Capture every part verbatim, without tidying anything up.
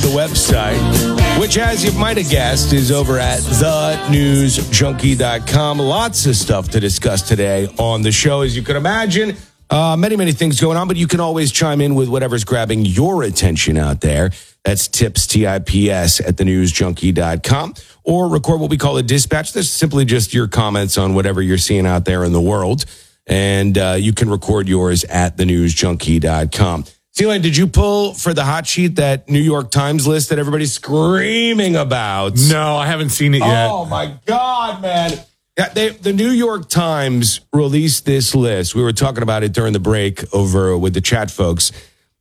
website, which, as you might have guessed, is over at the news junkie dot com. Lots of stuff to discuss today on the show, as you can imagine. Uh, many, many things going on, but you can always chime in with whatever's grabbing your attention out there. That's tips, T I P S, at the news junkie dot com. Or record what we call a dispatch. This is simply just your comments on whatever you're seeing out there in the world. And uh, you can record yours at the news junkie dot com. Celine, did you pull for the hot sheet that New York Times list that everybody's screaming about? No, I haven't seen it yet. Oh, my God, man. Yeah, they, the New York Times released this list. We were talking about it during the break over with the chat folks.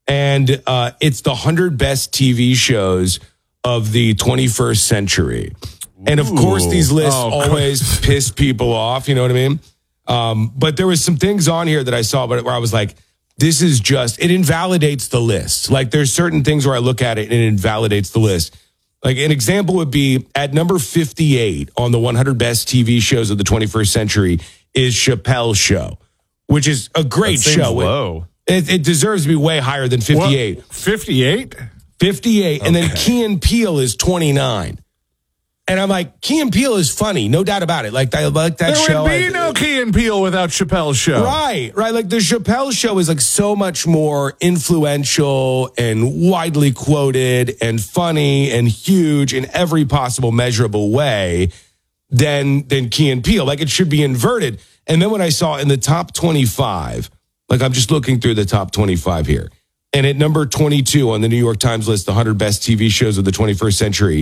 And uh, it's the one hundred best T V shows of the twenty-first century. And, of course, these lists oh, always piss people off. You know what I mean? Um, but there was some things on here that I saw but where I was like, this is just, it invalidates the list. Like, there's certain things where I look at it and it invalidates the list. Like, an example would be at number fifty-eight on the one hundred best T V shows of the twenty-first century is Chappelle's Show, which is a great that seems show. Low. It, it deserves to be way higher than fifty-eight. fifty-eight? fifty-eight. Okay. And then Key and Peele is twenty-nine. And I'm like, Key and Peele is funny, no doubt about it. Like, I like that there show. There would be I, no Key and Peele without Chappelle's Show. Right, right. Like, the Chappelle Show is like so much more influential and widely quoted and funny and huge in every possible measurable way than, than Key and Peele. Like, it should be inverted. And then when I saw in the top twenty-five, like, I'm just looking through the top twenty-five here. And at number twenty-two on the New York Times list, the one hundred best T V shows of the twenty-first century,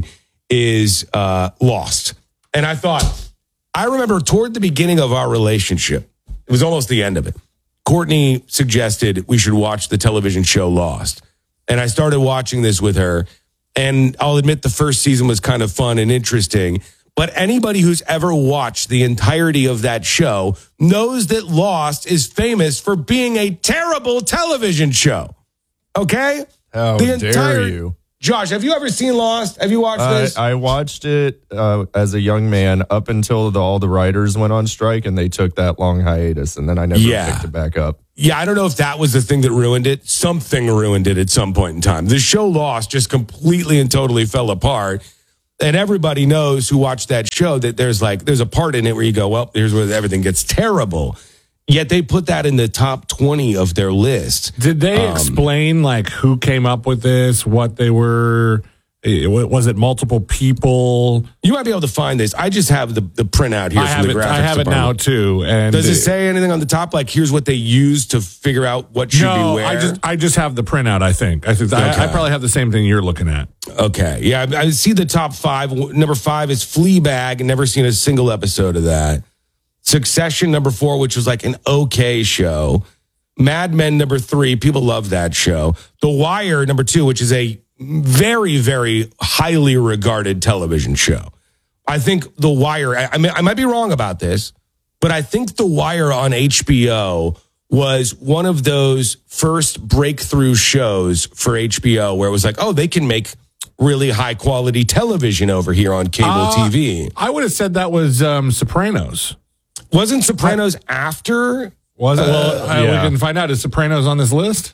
is uh, Lost. And I thought, I remember toward the beginning of our relationship, it was almost the end of it, Courtney suggested we should watch the television show Lost. And I started watching this with her. And I'll admit the first season was kind of fun and interesting. But anybody who's ever watched the entirety of that show knows that Lost is famous for being a terrible television show. Okay? How the dare entire, you? Josh, have you ever seen Lost? Have you watched Uh, this? I watched it uh, as a young man up until the, all the writers went on strike and they took that long hiatus, and then I never Yeah. picked it back up. Yeah, I don't know if that was the thing that ruined it. Something ruined it at some point in time. The show Lost just completely and totally fell apart. And everybody knows who watched that show that there's like, there's a part in it where you go, well, here's where everything gets terrible. Yet they put that in the top twenty of their list. Did they Um, explain, like, who came up with this, what they were, was it multiple people? You might be able to find this. I just have the, the printout here I from have the it, graphics I have it now, department. too. And Does it say anything on the top? Like, here's what they used to figure out what should no, be where? I just, I just have the printout, I think. I, think Okay. I, I probably have the same thing you're looking at. Okay. Yeah, I I see the top five. Number five is Fleabag. Never seen a single episode of that. Succession, number four, which was like an okay show. Mad Men, number three. People love that show. The Wire, number two, which is a very, very highly regarded television show. I think The Wire, I, I mean, I might be wrong about this, but I think The Wire on H B O was one of those first breakthrough shows for H B O where it was like, oh, they can make really high quality television over here on cable Uh, T V. I would have said that was um, Sopranos. Wasn't Sopranos after? Was it? Well, Uh, uh, yeah. we can find out. Is Sopranos on this list?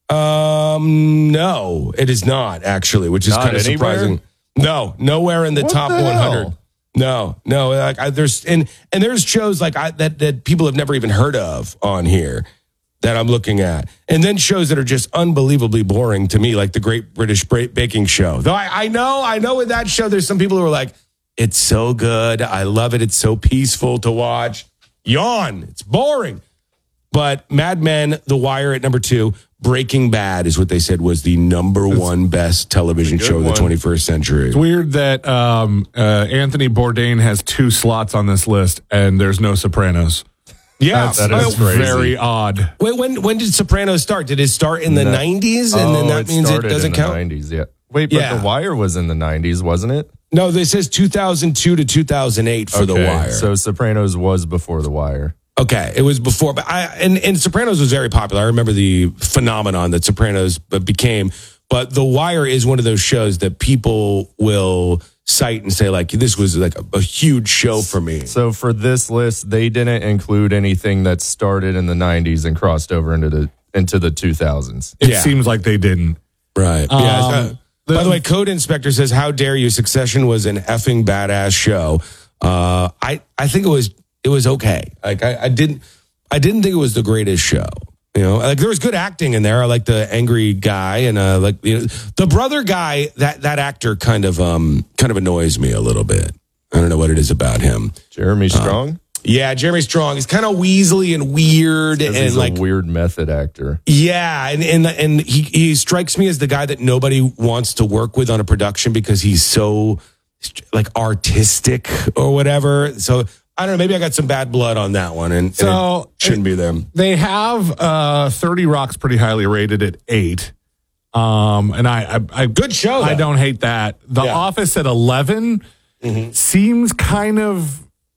Um, no, it is not actually, which is Not kind of anywhere? surprising. No, nowhere in the What top the one hundred. hell? No, no. Like I, there's and and there's shows like I, that that people have never even heard of on here that I'm looking at, and then shows that are just unbelievably boring to me, like the Great British Bra- Baking Show. Though I, I know, I know, with that show, there's some people who are like, "It's so good, I love it, it's so peaceful to watch." Yawn, it's boring. But Mad Men, The Wire at number two, Breaking Bad is what they said was the number one best television good show of the one. twenty-first century. It's weird that um, uh, Anthony Bourdain has two slots on this list and there's no Sopranos. Yeah, That's, that is that's crazy. very odd. Wait, when when did Sopranos start? Did it start in the No. nineties, and oh, then that it means it started doesn't in count? the nineties, yeah. Wait, but Yeah. The Wire was in the nineties, wasn't it? No, this says two thousand two to two thousand eight for The Okay, Wire. So Sopranos was before The Wire. Okay, it was before, but I and, and Sopranos was very popular. I remember the phenomenon that Sopranos became. But The Wire is one of those shows that people will cite and say, like, this was like a, a huge show for me. So for this list, they didn't include anything that started in the nineties and crossed over into the into the two thousands. It Yeah. seems like they didn't. Right? Um, yeah. so- By the way, Code Inspector says, "How dare you? Succession was an effing badass show." Uh, I I think it was it was okay. Like I, I didn't I didn't think it was the greatest show. You know, like there was good acting in there. I like the angry guy and uh, like you know, the brother guy. That that actor kind of um kind of annoys me a little bit. I don't know what it is about him. Jeremy Strong. Uh, yeah, Jeremy Strong. He's kind of weaselly and weird and he's like a weird method actor. Yeah, and and and he he strikes me as the guy that nobody wants to work with on a production because he's so like artistic or whatever. So I don't know. Maybe I got some bad blood on that one, and so and it shouldn't be them. They have uh, thirty Rock's pretty highly rated at eight. Um, and I, I, I good show. Though. I don't hate that. The Yeah. Office at eleven mm-hmm. seems kind of.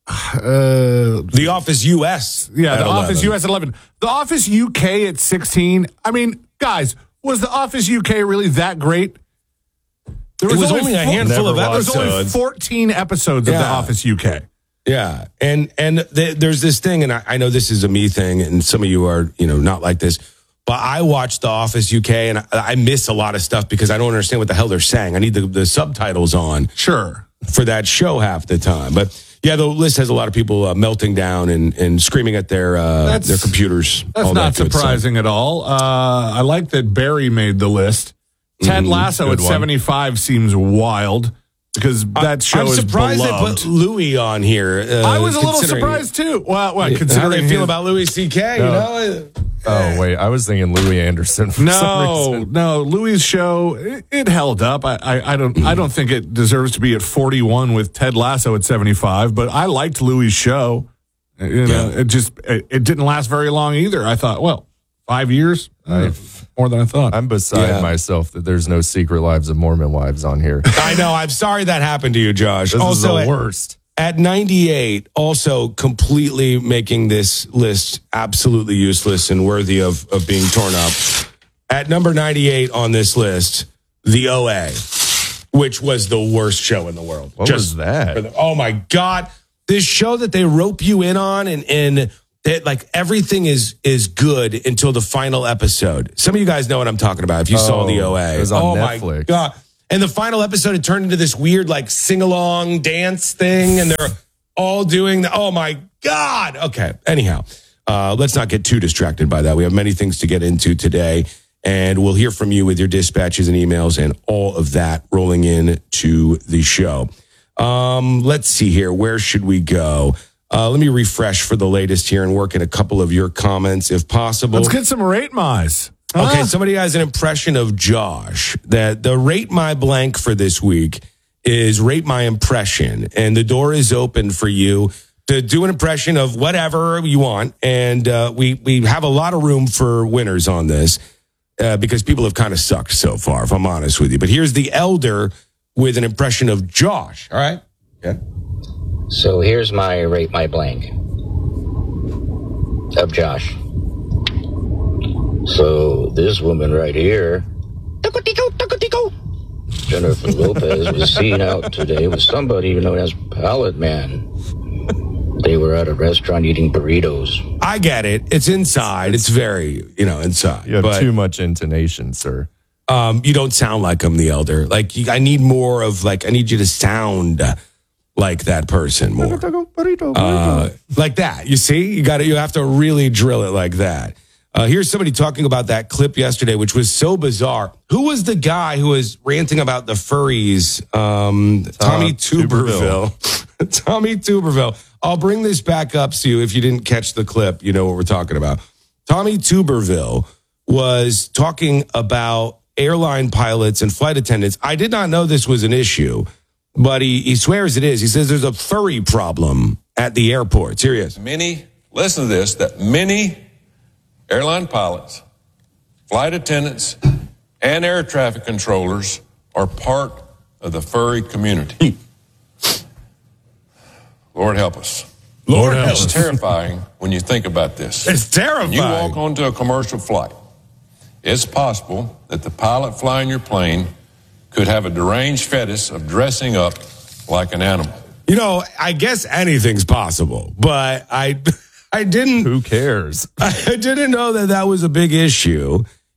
Uh, the Office U S. Yeah, The Office U S at eleven. The Office U K at sixteen. I mean, guys, was The Office U K really that great? There was, was only, only a handful of episodes. There was only fourteen episodes yeah. of The Office U K. Yeah, and and th- there's this thing, and I, I know this is a me thing, and some of you are, you know, not like this, but I watch The Office U K, and I, I miss a lot of stuff because I don't understand what the hell they're saying. I need the, the subtitles on. Sure. For that show half the time, but yeah, the list has a lot of people uh, melting down and, and screaming at their uh, their computers. That's all not that surprising at all. Uh, I like that Barry made the list. Ted Lasso Good at one. seventy-five seems wild because that show I'm is surprised beloved. they put Louis on here. Uh, I was a little surprised too. Well, well how considering they feel his- about Louis C K, No. you know. Oh wait, I was thinking Louis Anderson. For some No, reason. no. Louis' show it, it held up. I, I, I don't. I don't think it deserves to be at forty-one with Ted Lasso at seventy-five. But I liked Louis' show. You know, Yeah. it just it, it didn't last very long either. I thought, well, five years, uh, more than I thought. I'm beside Yeah. myself that there's no Secret Lives of Mormon wives on here. I know. I'm sorry that happened to you, Josh. This also, is the at, worst. at ninety-eight, also completely making this list absolutely useless and worthy of, of being torn up. At number ninety-eight on this list, The O A, which was the worst show in the world. What was that? The, oh, my God. This show that they rope you in on and, and that, like, everything is is good until the final episode. Some of you guys know what I'm talking about if you saw Oh, The O A. it was on oh, Netflix. my God. And the final episode, it turned into this weird, like, sing-along dance thing, and they're all doing the, oh, my God. Okay, anyhow, uh, let's not get too distracted by that. We have many things to get into today, and we'll hear from you with your dispatches and emails and all of that rolling in to the show. Um, let's see here. Where should we go? Uh, let me refresh for the latest here and work in a couple of your comments, if possible. Let's get some rate mice. Okay, Huh? somebody has an impression of Josh that the rate my blank for this week is rate my impression. And the door is open for you to do an impression of whatever you want. And uh, we, we have a lot of room for winners on this uh, because people have kind of sucked so far, if I'm honest with you. But here's the elder with an impression of Josh. All right? Okay. So here's my rate my blank of Josh. So this woman right here, Jennifer Lopez, was seen out today with somebody known as Pallet Man. They were at a restaurant eating burritos. I get it. It's inside. It's very, you know, inside. You have But- too much intonation, sir. Um, you don't sound like I'm the elder. Like you, I need more of like I need you to sound like that person more, uh, like that. You see, you got to you have to really drill it like that. Uh, here's somebody talking about that clip yesterday, which was so bizarre. Who was the guy who was ranting about the furries? Um, Tommy Tuberville. Tommy Tuberville. I'll bring this back up to you if you didn't catch the clip. You know what we're talking about. Tommy Tuberville was talking about airline pilots and flight attendants. I did not know this was an issue, but he, he swears it is. He says there's a furry problem at the airports. Here he is. Many, listen to this, that many airline pilots, flight attendants, and air traffic controllers are part of the furry community. Lord help us. Lord help It's us. terrifying when you think about this. It's terrifying. You walk onto a commercial flight. It's possible that the pilot flying your plane could have a deranged fetish of dressing up like an animal. You know, I guess anything's possible, but I, I didn't. Who cares? I didn't know that that was a big issue.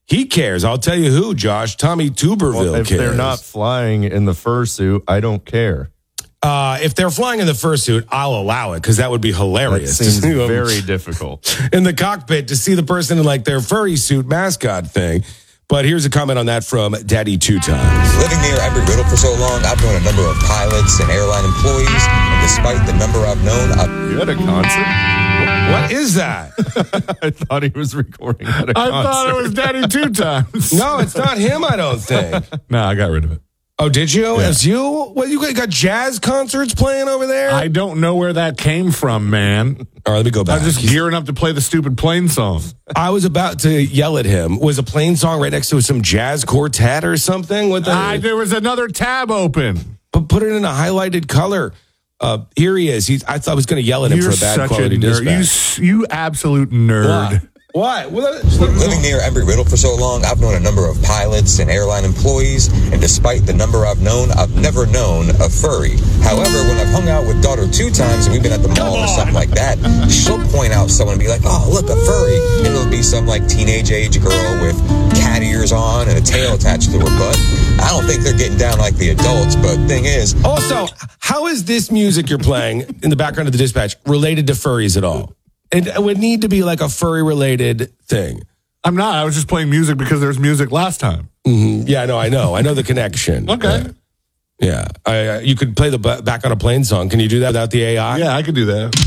He cares. I'll tell you who, Josh. Tommy Tuberville Well, if cares. they're not flying in the fursuit, I don't care. Uh, if they're flying in the fursuit, I'll allow it because that would be That hilarious. seems To see them very difficult. in the cockpit to see the person in like their furry suit mascot thing. But here's a comment on that from Daddy Two Times. Living near Embry Riddle for so long, I've known a number of pilots and airline employees, and despite the number I've known, I've... You had a concert? What is that? I thought he was recording at a I concert. thought it was Daddy two times. No, it's not him, I don't think. No, I got rid of it. Oh, did you? It's you? Well, you got jazz concerts playing over there? I don't know where that came from, man. All right, let me go back. I'm just gearing up to play the stupid plane song. I was about to yell at him. Was a plain song right next to some jazz quartet or something? What the? I, there was another tab open. But put it in a highlighted color. Uh, here he is. He's, I thought I was going to yell at him You're for a bad such a quality nerd. You, dispatch. s- you absolute nerd. What? What? Living near Embry Riddle for so long, I've known a number of pilots and airline employees, and despite the number I've known, I've never known a furry. However, when I've hung out with daughter two times and we've been at the mall or something like that, she'll point out someone and be like, oh, look, a furry. And it'll be some like teenage age girl with cat ears on and a tail attached to her butt. I don't think they're getting down like the adults, but thing is, Also, how is this music you're playing in the background of the dispatch related to furries at all? It would need to be like a furry related thing. I'm not. I was just playing music because there's music last time. Mm-hmm. Yeah, no, I know. I know the connection. Okay. Yeah. yeah. I, uh, you could play the ba- back on a plane song. Can you do that without the A I? Yeah, I could do that.